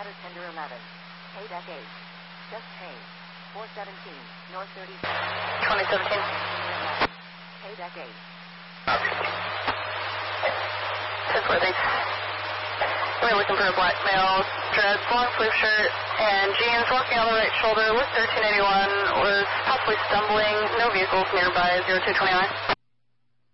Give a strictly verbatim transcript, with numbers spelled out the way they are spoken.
Water Tender eleven. Pay deck eight. Just pay. four seventeen. North thirty. twenty seventeen. Pay deck eight. That's where they... We're looking for a black male, dreads, long sleeve shirt, and jeans, walking on the right shoulder with thirteen eighty-one, was possibly stumbling, no vehicles nearby, zero two twenty-nine.